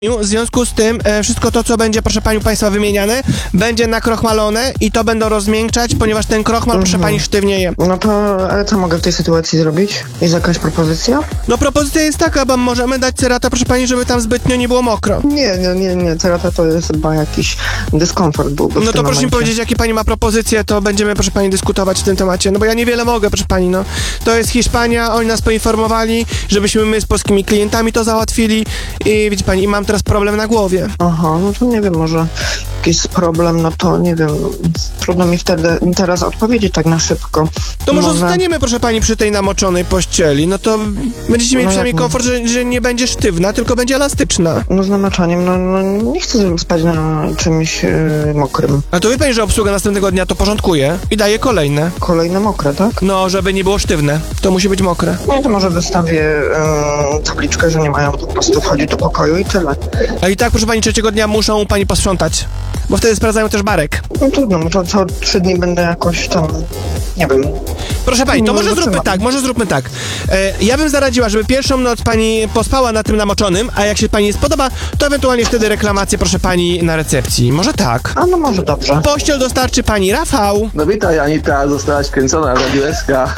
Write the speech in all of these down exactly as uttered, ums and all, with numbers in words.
W związku z tym e, wszystko to, co będzie, proszę pani, państwa wymieniane, będzie nakrochmalone i to będą rozmiękczać, ponieważ ten krochmal, Mhm. proszę pani, sztywnieje. No to, ale co mogę w tej sytuacji zrobić? Jest jakaś propozycja? No propozycja jest taka, bo możemy dać cerata, proszę pani, żeby tam zbytnio nie było mokro. Nie, nie, nie, nie, cerata to jest chyba jakiś dyskomfort byłby w No tym to proszę mi momencie. powiedzieć, jakie pani ma propozycje, to będziemy, proszę pani, dyskutować w tym temacie. No bo ja niewiele mogę, proszę pani, no. To jest Hiszpania, oni nas poinformowali, żebyśmy my z polskimi klientami to załatwili i widzi pani, i mam teraz problem na głowie. Aha, no to nie wiem, może jakiś problem, no to nie wiem, trudno mi wtedy teraz odpowiedzieć tak na szybko. To może zostaniemy, proszę pani, przy tej namoczonej pościeli, no to będziecie mieli No przynajmniej jak no? komfort, że, że nie będzie sztywna, tylko będzie elastyczna. No z namaczaniem, no, no nie chcę spać na czymś yy, mokrym. A to wie pani, że obsługa następnego dnia to porządkuje i daje kolejne. Kolejne mokre, tak? No, żeby nie było sztywne, to musi być mokre. No to może wystawię yy, tabliczkę, że nie mają po prostu wchodzić do pokoju i tyle. A i tak, proszę pani, trzeciego dnia muszą pani posprzątać, bo wtedy sprawdzają też barek. No trudno, no to co trzy dni będę jakoś tam, nie wiem. Proszę pani, to Nie może wytrzymam. zróbmy tak, może zróbmy tak. E, ja bym zaradziła, żeby pierwszą noc pani pospała na tym namoczonym, a jak się pani nie spodoba, to ewentualnie wtedy reklamację, proszę pani, na recepcji. Może tak. A no może dobrze. Pościel dostarczy pani Rafał. No witaj, Anita, zostałaś kręcona w Radiu S K.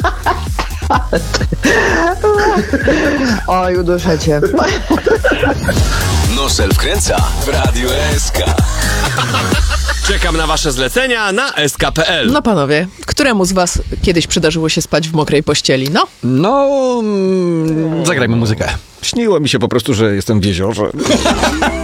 Oj, uduszę cię. Nosel wkręca w Radiu S K. Czekam na wasze zlecenia na S K kropka P L. No panowie, któremu z was kiedyś przydarzyło się spać w mokrej pościeli? No? No, mm, zagrajmy muzykę. Śniło mi się po prostu, że jestem w jeziorze.